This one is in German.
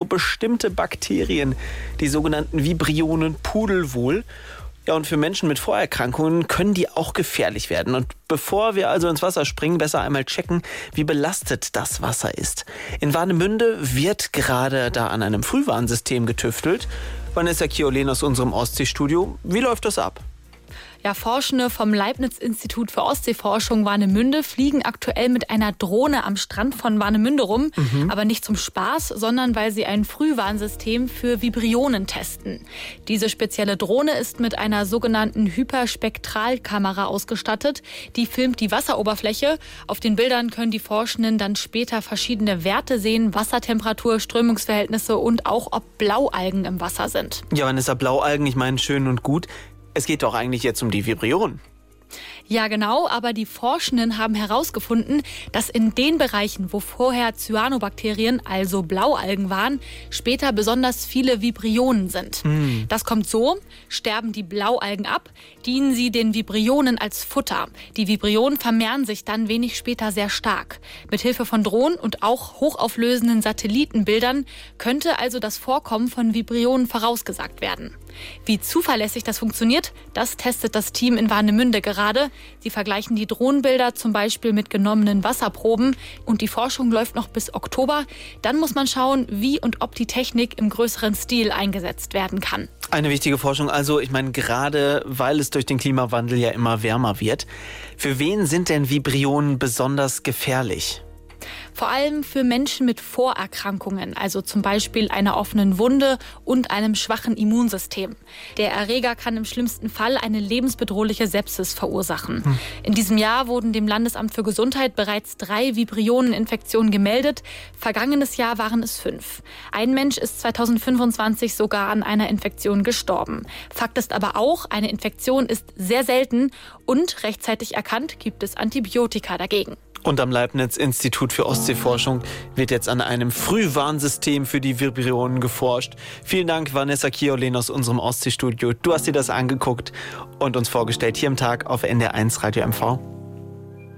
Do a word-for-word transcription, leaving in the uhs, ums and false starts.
bestimmte Bakterien, die sogenannten Vibrionen, pudelwohl. Ja, und für Menschen mit Vorerkrankungen können die auch gefährlich werden. Und bevor wir also ins Wasser springen, besser einmal checken, wie belastet das Wasser ist. In Warnemünde wird gerade da an einem Frühwarnsystem getüftelt. Vanessa Chiolin aus unserem Ostseestudio. Wie läuft das ab? Ja, Forschende vom Leibniz-Institut für Ostseeforschung Warnemünde fliegen aktuell mit einer Drohne am Strand von Warnemünde rum. Mhm. Aber nicht zum Spaß, sondern weil sie ein Frühwarnsystem für Vibrionen testen. Diese spezielle Drohne ist mit einer sogenannten Hyperspektralkamera ausgestattet. Die filmt die Wasseroberfläche. Auf den Bildern können die Forschenden dann später verschiedene Werte sehen. Wassertemperatur, Strömungsverhältnisse und auch, ob Blaualgen im Wasser sind. Ja, Vanessa, Blaualgen, ich meine, schön und gut. Es geht doch eigentlich jetzt um die Vibrionen. Ja, genau, aber die Forschenden haben herausgefunden, dass in den Bereichen, wo vorher Cyanobakterien, also Blaualgen waren, später besonders viele Vibrionen sind. Mm. Das kommt so: sterben die Blaualgen ab, dienen sie den Vibrionen als Futter. Die Vibrionen vermehren sich dann wenig später sehr stark. Mithilfe von Drohnen und auch hochauflösenden Satellitenbildern könnte also das Vorkommen von Vibrionen vorausgesagt werden. Wie zuverlässig das funktioniert, das testet das Team in Warnemünde gerade. Sie vergleichen die Drohnenbilder zum Beispiel mit genommenen Wasserproben und die Forschung läuft noch bis Oktober. Dann muss man schauen, wie und ob die Technik im größeren Stil eingesetzt werden kann. Eine wichtige Forschung also, ich meine, gerade weil es durch den Klimawandel ja immer wärmer wird. Für wen sind denn Vibrionen besonders gefährlich? Vor allem für Menschen mit Vorerkrankungen, also zum Beispiel einer offenen Wunde und einem schwachen Immunsystem. Der Erreger kann im schlimmsten Fall eine lebensbedrohliche Sepsis verursachen. Hm. In diesem Jahr wurden dem Landesamt für Gesundheit bereits drei Vibrioneninfektionen gemeldet. Vergangenes Jahr waren es fünf. Ein Mensch ist zweitausendfünfundzwanzig sogar an einer Infektion gestorben. Fakt ist aber auch, eine Infektion ist sehr selten und rechtzeitig erkannt gibt es Antibiotika dagegen. Und am Leibniz-Institut für Ostseeforschung wird jetzt an einem Frühwarnsystem für die Vibrionen geforscht. Vielen Dank, Vanessa Chiolin aus unserem Ostseestudio. Du hast dir das angeguckt und uns vorgestellt hier im Tag auf N D R eins Radio M V.